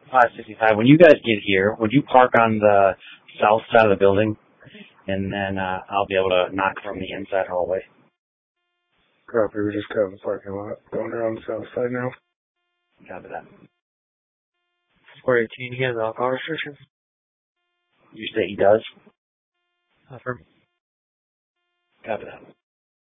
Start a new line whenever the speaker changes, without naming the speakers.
565. When you guys get here, would you park on the south side of the building, and then I'll be able to knock from the inside hallway.
Copy, we just got in the parking lot. Going around the south side now.
Copy that.
418, he has alcohol restrictions.
You say he does?
Affirm.
Copy that.